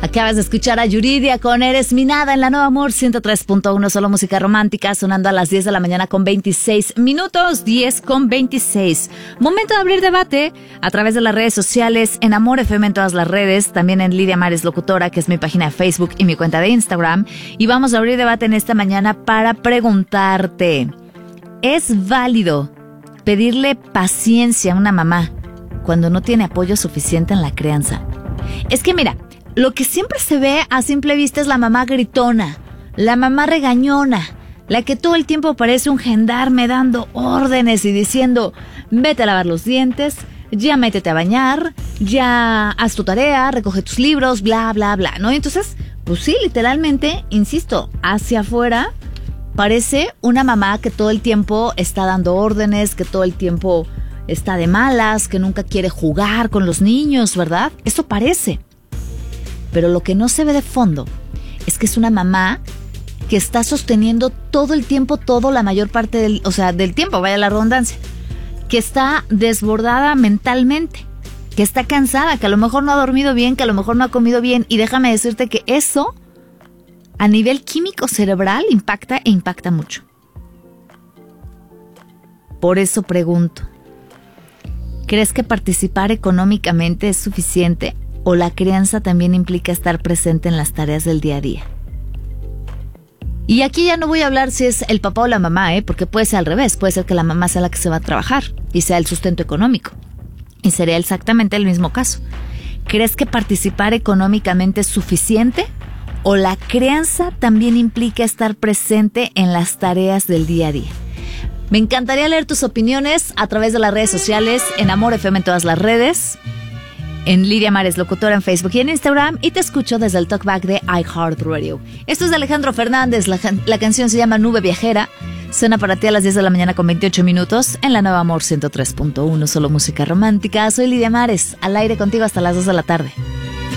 Acabas de escuchar a Yuridia con Eres mi nada en la Nueva Amor 103.1, solo música romántica, sonando a las 10 de la mañana con 26 minutos, 10 con 26. Momento de abrir debate a través de las redes sociales, en Amor FM en todas las redes, también en Lidia Mares Locutora, que es mi página de Facebook y mi cuenta de Instagram. Y vamos a abrir debate en esta mañana para preguntarte, ¿es válido pedirle paciencia a una mamá cuando no tiene apoyo suficiente en la crianza? Es que mira, lo que siempre se ve a simple vista es la mamá gritona, la mamá regañona, la que todo el tiempo parece un gendarme dando órdenes y diciendo, vete a lavar los dientes, ya métete a bañar, ya haz tu tarea, recoge tus libros, bla, bla, bla, ¿no? Y entonces, pues sí, literalmente, insisto, hacia afuera parece una mamá que todo el tiempo está dando órdenes, que todo el tiempo está de malas, que nunca quiere jugar con los niños, ¿verdad? Eso parece. Pero lo que no se ve de fondo es que es una mamá que está sosteniendo todo el tiempo, la mayor parte del tiempo, vaya la redundancia, que está desbordada mentalmente, que está cansada, que a lo mejor no ha dormido bien, que a lo mejor no ha comido bien. Y déjame decirte que eso, a nivel químico cerebral, impacta mucho. Por eso pregunto, ¿crees que participar económicamente es suficiente? ¿O la crianza también implica estar presente en las tareas del día a día? Y aquí ya no voy a hablar si es el papá o la mamá, porque puede ser al revés. Puede ser que la mamá sea la que se va a trabajar y sea el sustento económico. Y sería exactamente el mismo caso. ¿Crees que participar económicamente es suficiente? ¿O la crianza también implica estar presente en las tareas del día a día? Me encantaría leer tus opiniones a través de las redes sociales, en Amor FM en todas las redes, en Lidia Mares Locutora en Facebook y en Instagram, y te escucho desde el talkback de iHeartRadio. Esto es de Alejandro Fernández, la canción se llama Nube Viajera, suena para ti a las 10 de la mañana con 28 minutos en la Nueva Amor 103.1, solo música romántica. Soy Lidia Mares, al aire contigo hasta las 2 de la tarde.